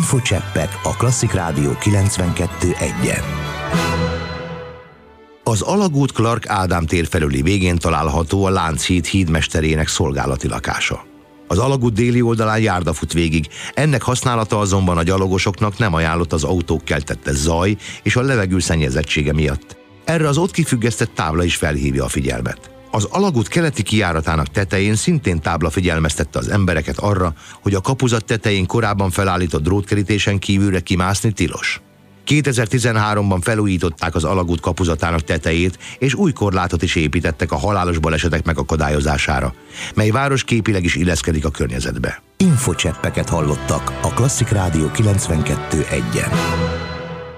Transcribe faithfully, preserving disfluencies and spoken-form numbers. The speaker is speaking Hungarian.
Infocseppek a Klasszik Rádió kilencvenkettő egyen. Az Alagút Clark Ádám tér felüli végén található a Lánchíd hídmesterének szolgálati lakása. Az alagút déli oldalán járda fut végig, ennek használata azonban a gyalogosoknak nem ajánlott az autók keltette zaj és a levegő szennyezettsége miatt. Erre az ott kifüggesztett tábla is felhívja a figyelmet. Az alagút keleti kijáratának tetején szintén tábla figyelmeztette az embereket arra, hogy a kapuzat tetején korábban felállított drótkerítésen kívülre kimászni tilos. kétezer-tizenháromban felújították az alagút kapuzatának tetejét, és új korlátot is építettek a halálos balesetek megakadályozására, mely városképileg is illeszkedik a környezetbe. Infocseppeket hallottak a Klasszik Rádió kilencvenkettő egyen.